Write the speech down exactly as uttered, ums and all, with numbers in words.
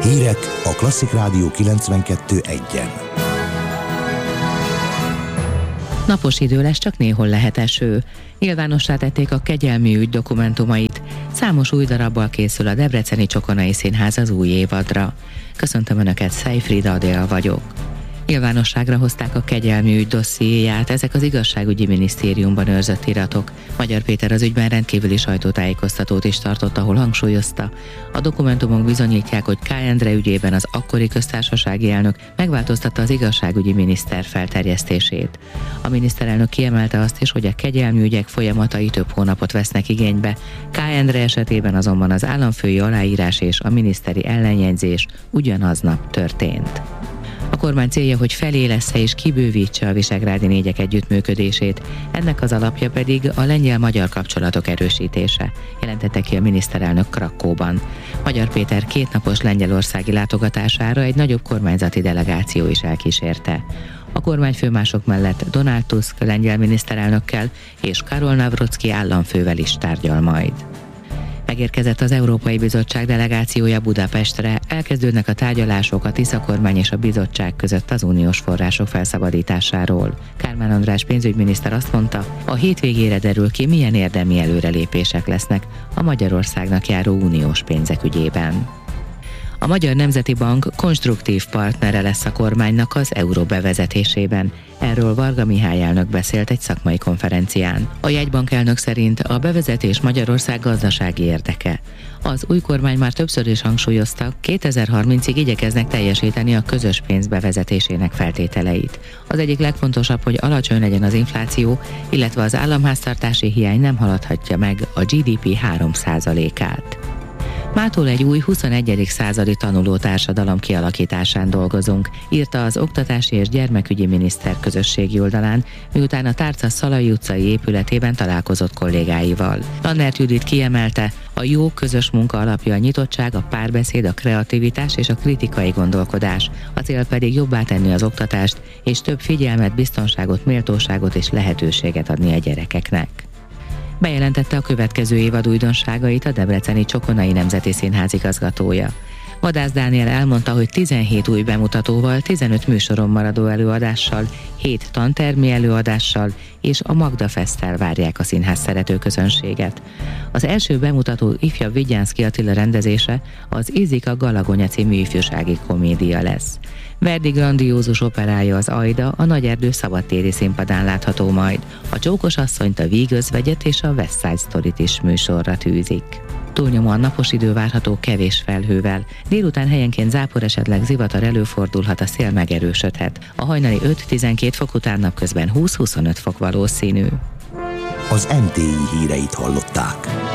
Hírek a Klasszik Rádió kilencvenkettő egyen. Napos idő lesz, csak néhol lehet eső. Nyilvánossá tették a kegyelmi ügy dokumentumait. Számos új darabbal készül a Debreceni Csokonai Színház az új évadra. Köszöntöm Önöket, Szejfrida Adél vagyok. Nyilvánosságra hozták a kegyelmi ügy dossziéját, ezek az igazságügyi minisztériumban őrzött iratok. Magyar Péter az ügyben rendkívüli sajtótájékoztatót is tartott, ahol hangsúlyozta: a dokumentumok bizonyítják, hogy K. Endre ügyében az akkori köztársasági elnök megváltoztatta az igazságügyi miniszter felterjesztését. A miniszterelnök kiemelte azt is, hogy a kegyelmi ügyek folyamatai több hónapot vesznek igénybe. K. Endre esetében azonban az államfői aláírás és a miniszteri ellenjegyzés ugyanaznap történt. A kormány célja, hogy felélessze és kibővítse a visegrádi négyek együttműködését, ennek az alapja pedig a lengyel-magyar kapcsolatok erősítése, jelentette ki a miniszterelnök Krakkóban. Magyar Péter kétnapos lengyelországi látogatására egy nagyobb kormányzati delegáció is elkísérte. A kormányfőmások mellett Donald Tusk lengyel miniszterelnökkel és Karol Nawrocki államfővel is tárgyal majd. Megérkezett az Európai Bizottság delegációja Budapestre, elkezdődnek a tárgyalások a Tisza kormány és a bizottság között az uniós források felszabadításáról. Kármán András pénzügyminiszter azt mondta, a hétvégére derül ki, milyen érdemi előrelépések lesznek a Magyarországnak járó uniós pénzek ügyében. A Magyar Nemzeti Bank konstruktív partnere lesz a kormánynak az euró bevezetésében. Erről Varga Mihály elnök beszélt egy szakmai konferencián. A jegybank elnök szerint a bevezetés Magyarország gazdasági érdeke. Az új kormány már többször is hangsúlyozta, kétezer-harmincig igyekeznek teljesíteni a közös pénz bevezetésének feltételeit. Az egyik legfontosabb, hogy alacsony legyen az infláció, illetve az államháztartási hiány nem haladhatja meg a gé dé pé három százalékát. Mától egy új huszonegyedik századi tanuló társadalom kialakításán dolgozunk, írta az Oktatási és Gyermekügyi Miniszter közösségi oldalán, miután a Tárca Szalai utcai épületében találkozott kollégáival. Lannert Judit kiemelte, a jó közös munka alapja a nyitottság, a párbeszéd, a kreativitás és a kritikai gondolkodás. A cél pedig jobbá tenni az oktatást, és több figyelmet, biztonságot, méltóságot és lehetőséget adni a gyerekeknek. Bejelentette a következő évad újdonságait a Debreceni Csokonai Nemzeti Színház igazgatója. Vadász Dániel elmondta, hogy tizenhét új bemutatóval, tizenöt műsoron maradó előadással, hét tantermi előadással és a Magda Festtel várják a színház szerető közönséget. Az első bemutató ifjabb Vigyánszky Attila rendezése az Izika Galagonya című ifjúsági komédia lesz. Verdi grandiózus operája az Aida a Nagyerdő szabadtéri színpadán látható majd. A Csókos asszonyt, a Vígözvegyet és a West Side Storyt is műsorra tűzik. Túlnyomóan napos idő várható kevés felhővel. Délután helyenként zápor, esetleg zivatar előfordulhat, a szél megerősödhet. A hajnali öt-tizenkét fok után napközben húsz-huszonöt fok valószínű. Az em té i híreit hallották.